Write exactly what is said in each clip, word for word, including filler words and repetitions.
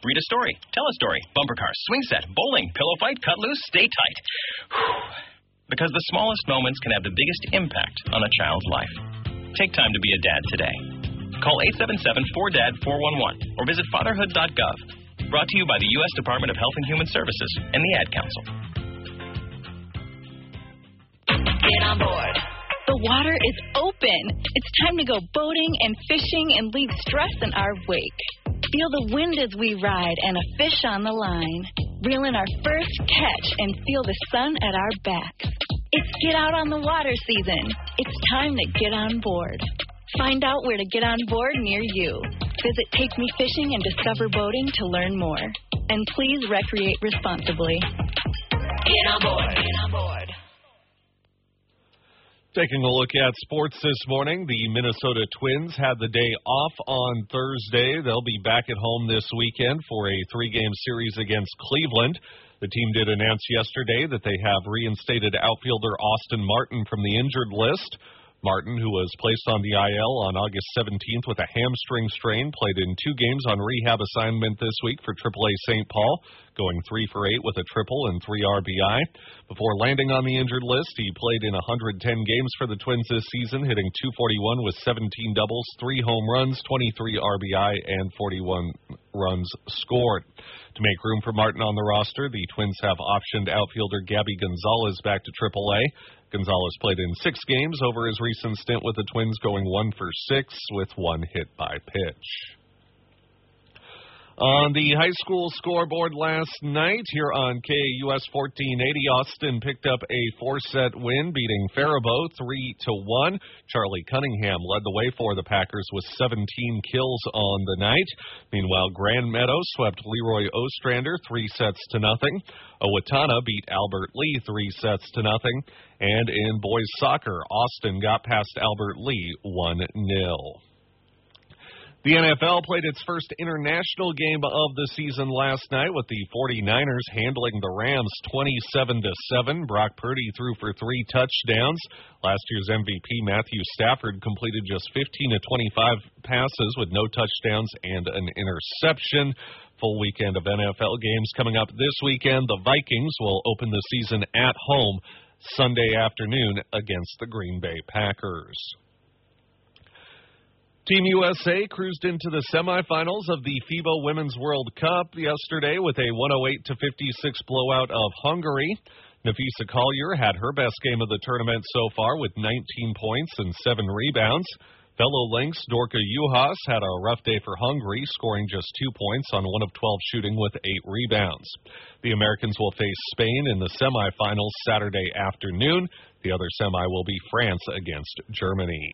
read a story, tell a story, bumper car, swing set, bowling, pillow fight, cut loose, stay tight. Whew. Because the smallest moments can have the biggest impact on a child's life. Take time to be a dad today. Call eight seven seven, four D A D, four one one or visit fatherhood dot gov. Brought to you by the U S Department of Health and Human Services and the Ad Council. Get on board. The water is open. It's time to go boating and fishing and leave stress in our wake. Feel the wind as we ride and a fish on the line. Reel in our first catch and feel the sun at our backs. It's get out on the water season. It's time to get on board. Find out where to get on board near you. Visit Take Me Fishing and Discover Boating to learn more. And please recreate responsibly. Get on board. Get on board. Taking a look at sports this morning, the Minnesota Twins had the day off on Thursday. They'll be back at home this weekend for a three-game series against Cleveland. The team did announce yesterday that they have reinstated outfielder Austin Martin from the injured list. Martin, who was placed on the I L on August seventeenth with a hamstring strain, played in two games on rehab assignment this week for triple A Saint Paul, going three for eight with a triple and three R B I. Before landing on the injured list, he played in one hundred ten games for the Twins this season, hitting two forty-one with seventeen doubles, three home runs, twenty-three R B I, and forty-one runs scored. To make room for Martin on the roster, the Twins have optioned outfielder Gabby Gonzalez back to triple A. Gonzalez played in six games over his recent stint with the Twins, going one for six with one hit by pitch. On the high school scoreboard last night here on K A U S fourteen eighty, Austin picked up a four-set win, beating Faribault three to one. Charlie Cunningham led the way for the Packers with seventeen kills on the night. Meanwhile, Grand Meadow swept Leroy Ostrander three sets to nothing. Owatonna beat Albert Lee three sets to nothing. And in boys soccer, Austin got past Albert Lee one nil. The N F L played its first international game of the season last night with the forty-niners handling the Rams twenty-seven to seven. Brock Purdy threw for three touchdowns. Last year's M V P Matthew Stafford completed just fifteen to twenty-five passes with no touchdowns and an interception. Full weekend of N F L games coming up this weekend. The Vikings will open the season at home Sunday afternoon against the Green Bay Packers. Team U S A cruised into the semifinals of the FIBA Women's World Cup yesterday with a one oh eight to fifty-six blowout of Hungary. Nafisa Collier had her best game of the tournament so far with nineteen points and seven rebounds. Fellow Lynx Dorka Juhas had a rough day for Hungary, scoring just two points on one of twelve shooting with eight rebounds. The Americans will face Spain in the semifinals Saturday afternoon. The other semi will be France against Germany.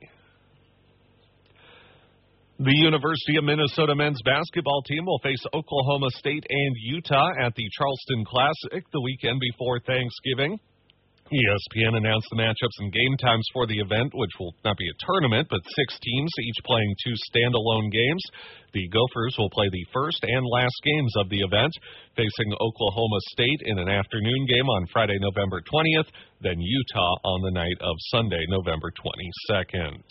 The University of Minnesota men's basketball team will face Oklahoma State and Utah at the Charleston Classic the weekend before Thanksgiving. E S P N announced the matchups and game times for the event, which will not be a tournament, but six teams, each playing two standalone games. The Gophers will play the first and last games of the event, facing Oklahoma State in an afternoon game on Friday, November twentieth, then Utah on the night of Sunday, November twenty-second.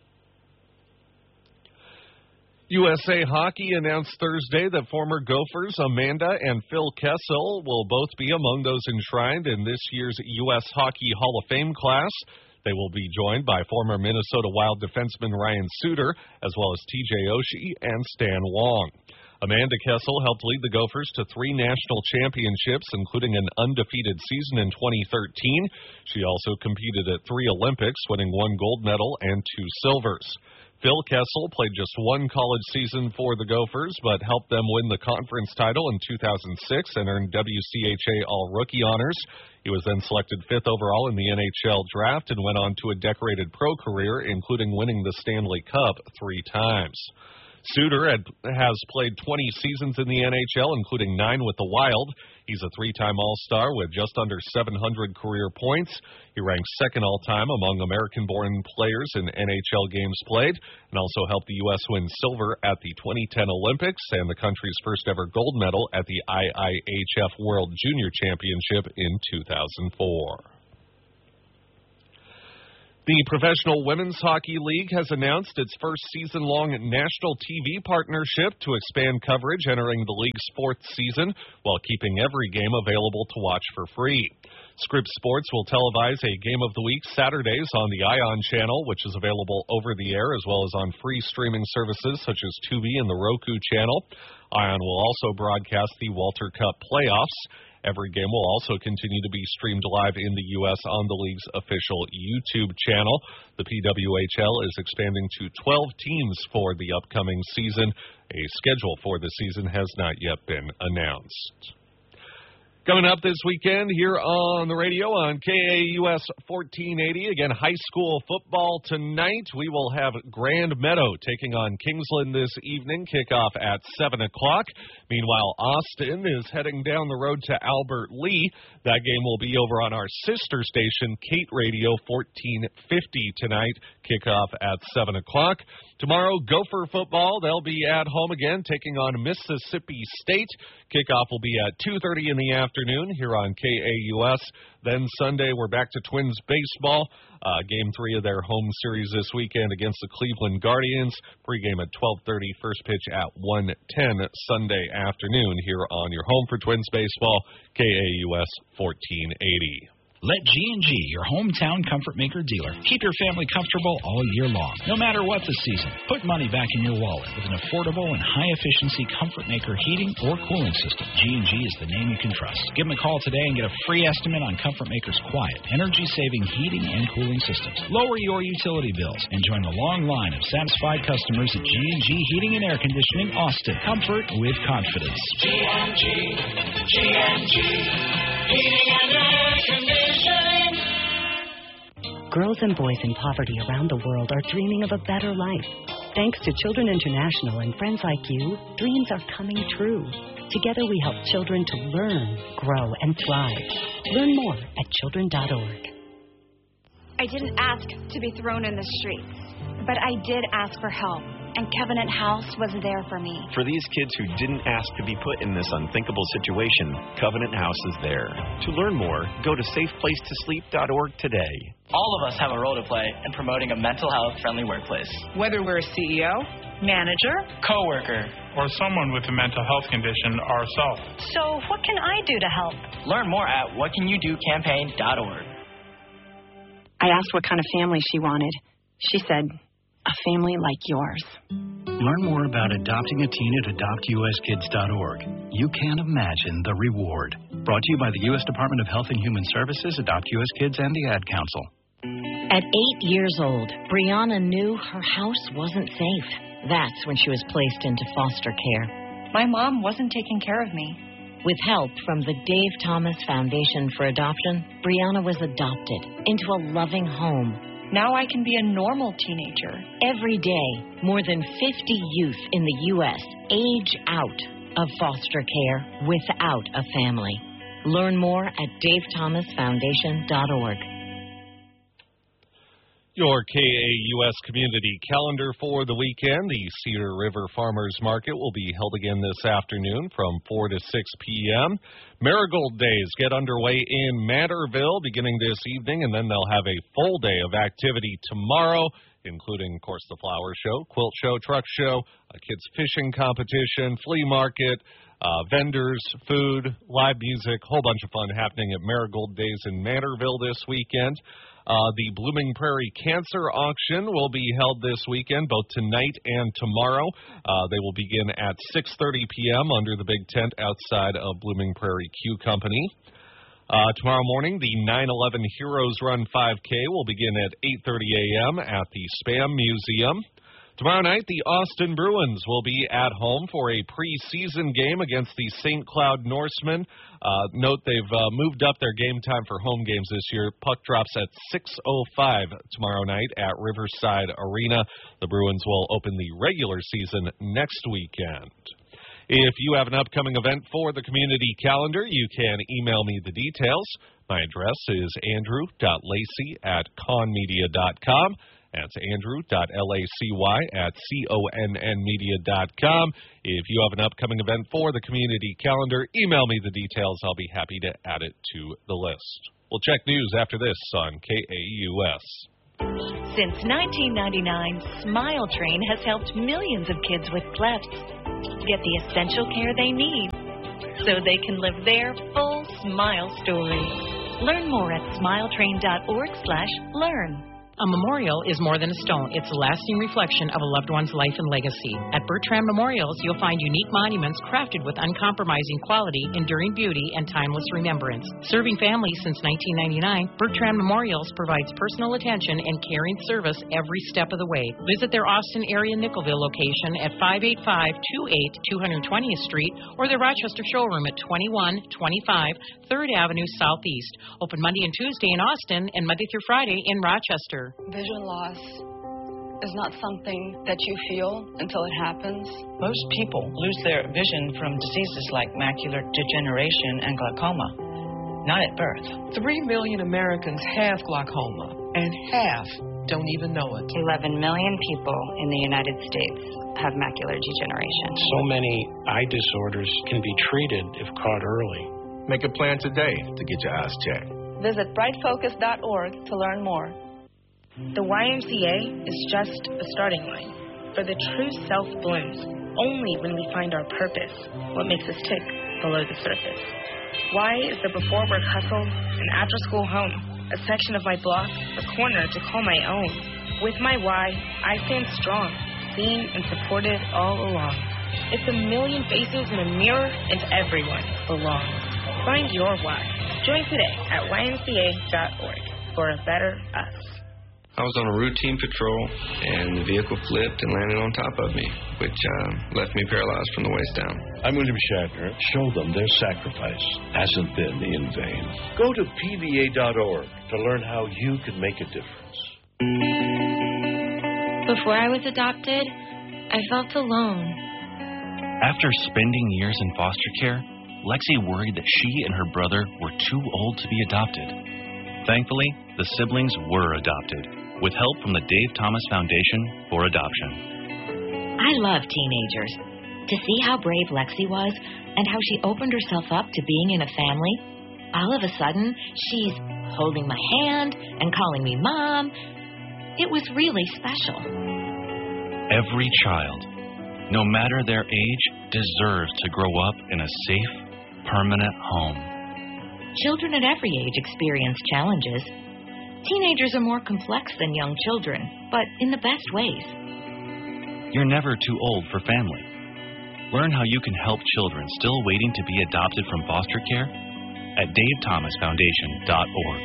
U S A Hockey announced Thursday that former Gophers Amanda and Phil Kessel will both be among those enshrined in this year's U S Hockey Hall of Fame class. They will be joined by former Minnesota Wild defenseman Ryan Suter, as well as T J Oshie and Stan Wong. Amanda Kessel helped lead the Gophers to three national championships, including an undefeated season in twenty thirteen. She also competed at three Olympics, winning one gold medal and two silvers. Phil Kessel played just one college season for the Gophers, but helped them win the conference title in two thousand six and earned W C H A All-Rookie honors. He was then selected fifth overall in the N H L draft and went on to a decorated pro career, including winning the Stanley Cup three times. Suter had, has played twenty seasons in the N H L, including nine with the Wild. He's a three-time All-Star with just under seven hundred career points. He ranks second all-time among American-born players in N H L games played, and also helped the U S win silver at the twenty ten Olympics and the country's first-ever gold medal at the I I H F World Junior Championship in two thousand four. The Professional Women's Hockey League has announced its first season-long national T V partnership to expand coverage entering the league's fourth season while keeping every game available to watch for free. Scripps Sports will televise a Game of the Week Saturdays on the Ion channel, which is available over the air as well as on free streaming services such as Tubi and the Roku channel. Ion will also broadcast the Walter Cup playoffs. Every game will also continue to be streamed live in the U S on the league's official YouTube channel. The P W H L is expanding to twelve teams for the upcoming season. A schedule for the season has not yet been announced. Coming up this weekend here on the radio on K A U S fourteen eighty, again, high school football tonight. We will have Grand Meadow taking on Kingsland this evening, kickoff at seven o'clock. Meanwhile, Austin is heading down the road to Albert Lee. That game will be over on our sister station, Kate Radio fourteen fifty tonight, kickoff at seven o'clock. Tomorrow, Gopher football. They'll be at home again, taking on Mississippi State. Kickoff will be at two thirty in the afternoon here on K A U S. Then Sunday, we're back to Twins baseball. Uh, game three of their home series this weekend against the Cleveland Guardians. Pre-game at twelve thirty, first pitch at one ten Sunday afternoon here on your home for Twins baseball, K A U S fourteen eighty. Let G and G, your hometown comfort maker dealer, keep your family comfortable all year long, no matter what the season. Put money back in your wallet with an affordable and high-efficiency comfort maker heating or cooling system. G and G is the name you can trust. Give them a call today and get a free estimate on Comfort Maker's quiet, energy-saving heating and cooling systems. Lower your utility bills and join the long line of satisfied customers at G and G Heating and Air Conditioning, Austin. Comfort with confidence. G and G, G and G, Heating and Air Conditioning. Girls and boys in poverty around the world are dreaming of a better life. Thanks to Children International and friends like you, dreams are coming true. Together we help children to learn, grow, and thrive. Learn more at children dot org. I didn't ask to be thrown in the streets, but I did ask for help, and Covenant House was there for me. For these kids who didn't ask to be put in this unthinkable situation, Covenant House is there. To learn more, go to safe place to sleep dot org today. All of us have a role to play in promoting a mental health-friendly workplace. Whether we're a C E O, manager, coworker, or someone with a mental health condition ourselves. So what can I do to help? Learn more at what can you do campaign dot org. I asked what kind of family she wanted. She said, a family like yours. Learn more about adopting a teen at adopt U S kids dot org. You can't imagine the reward. Brought to you by the U S Department of Health and Human Services, Adopt U S Kids, and the Ad Council. At eight years old, Brianna knew her house wasn't safe. That's when she was placed into foster care. My mom wasn't taking care of me. With help from the Dave Thomas Foundation for Adoption, Brianna was adopted into a loving home. Now I can be a normal teenager. Every day, more than fifty youth in the U S age out of foster care without a family. Learn more at dave thomas foundation dot org. Your K A U S community calendar for the weekend. The Cedar River Farmers Market will be held again this afternoon from four to six p.m. Marigold Days get underway in Matterville beginning this evening, and then they'll have a full day of activity tomorrow, including, of course, the flower show, quilt show, truck show, a kids fishing competition, flea market, uh, vendors, food, live music, whole bunch of fun happening at Marigold Days in Matterville this weekend. Uh, the Blooming Prairie Cancer Auction will be held this weekend, both tonight and tomorrow. Uh, they will begin at six thirty p.m. under the big tent outside of Blooming Prairie Q Company. Uh, tomorrow morning, the nine eleven Heroes Run five K will begin at eight thirty a.m. at the Spam Museum. Tomorrow night, the Austin Bruins will be at home for a preseason game against the Saint Cloud Norsemen. Uh, note they've uh, moved up their game time for home games this year. Puck drops at six oh five tomorrow night at Riverside Arena. The Bruins will open the regular season next weekend. If you have an upcoming event for the community calendar, you can email me the details. My address is andrew dot lacy at conmedia dot com. That's andrew dot lacy at conn media dot com. If you have an upcoming event for the community calendar, email me the details. I'll be happy to add it to the list. We'll check news after this on K A U S. Since nineteen ninety-nine, Smile Train has helped millions of kids with clefts get the essential care they need so they can live their full smile story. Learn more at smiletrain.org slash learn. A memorial is more than a stone. It's a lasting reflection of a loved one's life and legacy. At Bertrand Memorials, you'll find unique monuments crafted with uncompromising quality, enduring beauty, and timeless remembrance. Serving families since nineteen ninety-nine, Bertrand Memorials provides personal attention and caring service every step of the way. Visit their Austin area Nickelville location at five eight five two eight two hundred twentieth Street or their Rochester showroom at twenty-one twenty-five third Avenue Southeast. Open Monday and Tuesday in Austin and Monday through Friday in Rochester. Vision loss is not something that you feel until it happens. Most people lose their vision from diseases like macular degeneration and glaucoma, not at birth. Three million Americans have glaucoma, and half don't even know it. eleven million people in the United States have macular degeneration. So many eye disorders can be treated if caught early. Make a plan today to get your eyes checked. Visit bright focus dot org to learn more. The Y M C A is just a starting line, for the true self blooms only when we find our purpose, what makes us tick below the surface. Y is the before work hustle, an after school home, a section of my block, a corner to call my own. With my Y, I stand strong, seen and supported all along. It's a million faces in a mirror and everyone belongs. Find your Y. Join today at Y M C A dot org for a better us. I was on a routine patrol, and the vehicle flipped and landed on top of me, which uh, left me paralyzed from the waist down. I'm William Shatner. Show them their sacrifice hasn't been in vain. Go to P V A dot org to learn how you can make a difference. Before I was adopted, I felt alone. After spending years in foster care, Lexi worried that she and her brother were too old to be adopted. Thankfully, the siblings were adopted, with help from the Dave Thomas Foundation for Adoption. I love teenagers. To see how brave Lexi was and how she opened herself up to being in a family, all of a sudden, she's holding my hand and calling me Mom. It was really special. Every child, no matter their age, deserves to grow up in a safe, permanent home. Children at every age experience challenges. Teenagers are more complex than young children, but in the best ways. You're never too old for family. Learn how you can help children still waiting to be adopted from foster care at Dave Thomas Foundation dot org.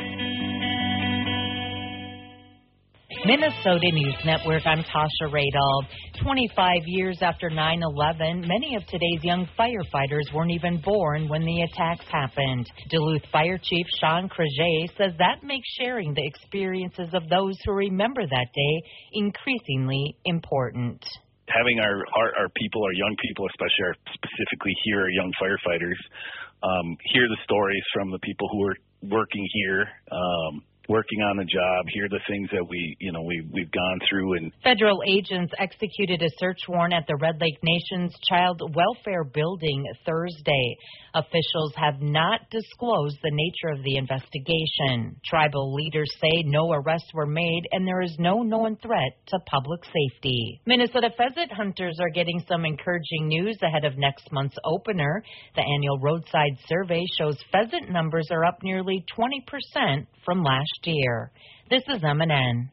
Minnesota News Network, I'm Tasha Radall. twenty-five years after nine eleven, many of today's young firefighters weren't even born when the attacks happened. Duluth Fire Chief Sean Creuset says that makes sharing the experiences of those who remember that day increasingly important. Having our, our, our people, our young people, especially our, specifically here, our young firefighters, um, hear the stories from the people who are working here, um, working on the job, hear the things that we, you know, we, we've gone through. And federal agents executed a search warrant at the Red Lake Nation's Child Welfare Building Thursday. Officials have not disclosed the nature of the investigation. Tribal leaders say no arrests were made and there is no known threat to public safety. Minnesota pheasant hunters are getting some encouraging news ahead of next month's opener. The annual roadside survey shows pheasant numbers are up nearly twenty percent from last year. This is M and N.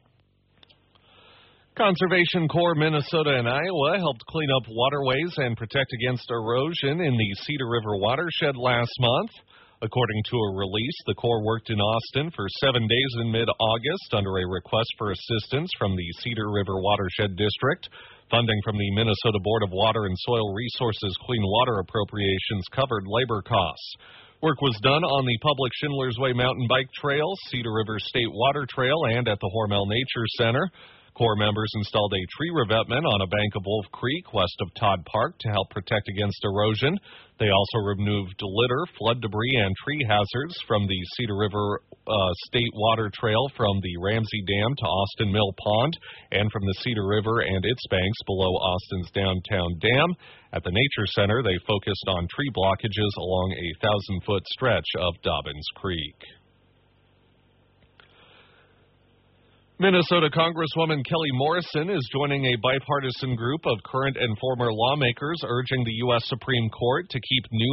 Conservation Corps Minnesota and Iowa helped clean up waterways and protect against erosion in the Cedar River watershed last month. According to a release, the Corps worked in Austin for seven days in mid-August under a request for assistance from the Cedar River Watershed District. Funding from the Minnesota Board of Water and Soil Resources Clean Water Appropriations covered labor costs. Work was done on the public Schindler's Way Mountain Bike Trail, Cedar River State Water Trail, and at the Hormel Nature Center. Corps members installed a tree revetment on a bank of Wolf Creek west of Todd Park to help protect against erosion. They also removed litter, flood debris, and tree hazards from the Cedar River uh, State Water Trail from the Ramsey Dam to Austin Mill Pond and from the Cedar River and its banks below Austin's downtown dam. At the Nature Center, they focused on tree blockages along a thousand-foot stretch of Dobbins Creek. Minnesota Congresswoman Kelly Morrison is joining a bipartisan group of current and former lawmakers urging the U S Supreme Court to keep new